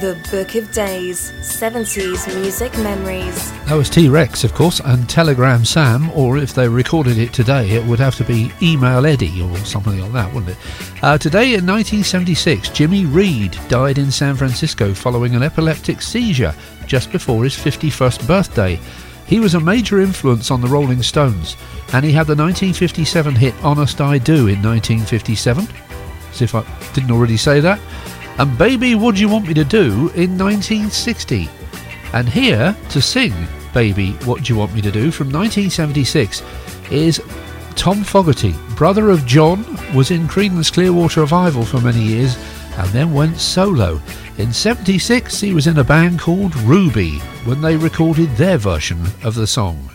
The Book of Days, 70s music memories. That was T-Rex, of course, and Telegram Sam, or if they recorded it today, it would have to be Email Eddie or something like that, wouldn't it? Today in 1976, Jimmy Reed died in San Francisco following an epileptic seizure just before his 51st birthday. He was a major influence on the Rolling Stones, and he had the 1957 hit Honest I Do in 1957, as if I didn't already say that, and Baby What You Want Me to Do in 1960. And here to sing Baby What You Want Me to Do from 1976 is Tom Fogerty, brother of John, was in Creedence Clearwater Revival for many years and then went solo. In 76 he was in a band called Ruby when they recorded their version of the song.